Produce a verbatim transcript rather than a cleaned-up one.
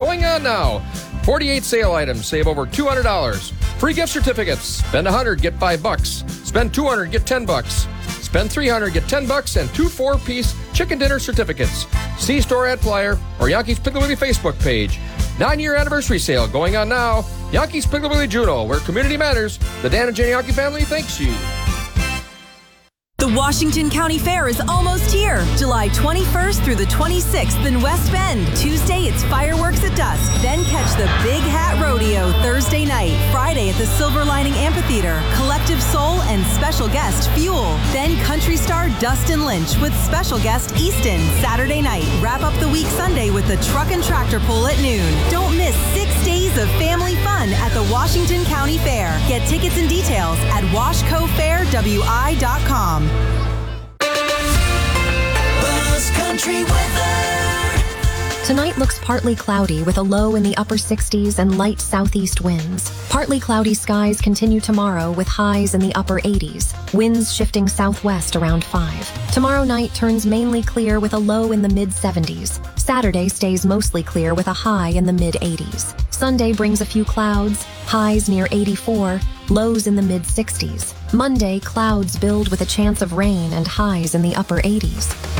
going on now. forty-eight sale items, save over two hundred dollars. Free gift certificates. Spend one hundred, get five bucks. Spend two hundred, get ten bucks. Spend three hundred, get ten bucks and two four-piece chicken dinner certificates. See store ad flyer or Yankees Piggly Wiggly Facebook page. Nine-year anniversary sale going on now. Yankees Piggly Wiggly Juneau, where community matters. The Dan and Jenny Yankee family thanks you. The Washington County Fair is almost here. July twenty-first through the twenty-sixth in West Bend. Tuesday, it's fireworks at dusk. Then catch the Big Hat Rodeo Thursday night. Friday at the Silver Lining Amphitheater. Collective Soul and special guest Fuel. Then country star Dustin Lynch with special guest Easton. Saturday night. Wrap up the week Sunday with the Truck and Tractor Pull at noon. Don't miss six days of family fun at the Washington County Fair. Get tickets and details at washco fair w i dot com. Country weather. Tonight looks partly cloudy with a low in the upper sixties and light southeast winds. Partly cloudy skies continue tomorrow with highs in the upper eighties. Winds shifting southwest around five. Tomorrow night turns mainly clear with a low in the mid seventies. Saturday stays mostly clear with a high in the mid eighties. Sunday brings a few clouds, highs near eighty-four, lows in the mid sixties. Monday, clouds build with a chance of rain and highs in the upper eighties.